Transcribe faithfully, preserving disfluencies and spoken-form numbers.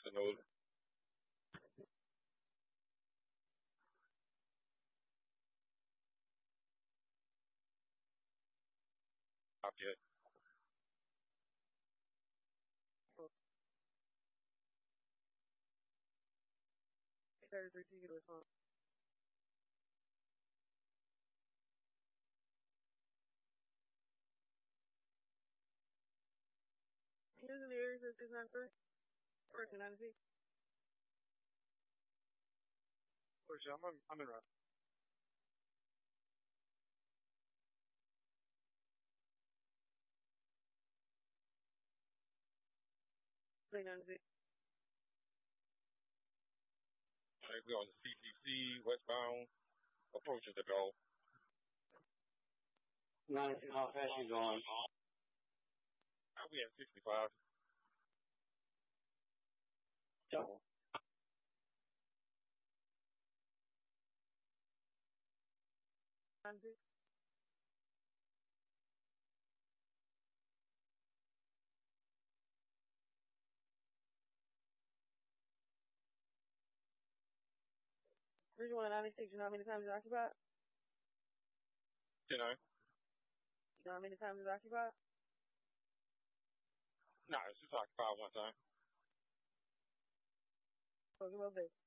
Absolutely. Not yet. thirty-three to get a response. Here's an area that is not correct. Correct, ninety-six. Where's I'm in, I'm in right. Play ninety-six. Okay, we on the C C C westbound, approaching the goal. Nice. How fast you going? Uh, we at sixty-five. Double. ninety-six. Ridgewood ninety-six, you know how many times it's occupied? You know? You know how many times it's occupied? No, it's just occupied one time. Okay, well,